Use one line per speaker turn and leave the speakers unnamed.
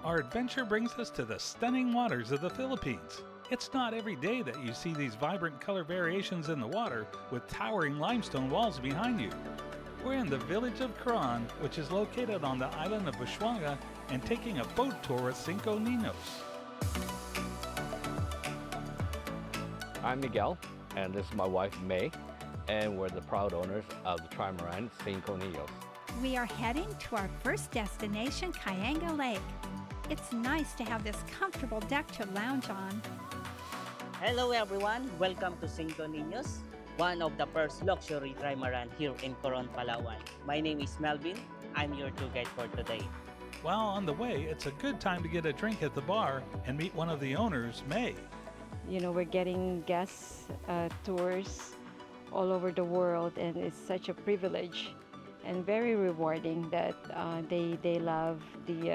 Our adventure brings us to the stunning waters of the Philippines. It's not every day that you see these vibrant color variations in the water with towering limestone walls behind you. We're in the village of Coron, which is located on the island of Busuanga, and taking a boat tour of Cinco Niños.
I'm Miguel, and this is my wife May, and we're the proud owners of the trimaran Cinco Niños.
We are heading to our first destination, Cayanga Lake. It's nice to have this comfortable deck to lounge on.
Hello everyone, welcome to Cinco Niños, one of the first luxury trimaran here in Coron, Palawan. My name is Melvin. I'm your tour guide for today.
While on the way, it's a good time to get a drink at the bar and meet one of the owners, May.
You know, we're getting guest tours all over the world, and it's such a privilege and very rewarding that they love the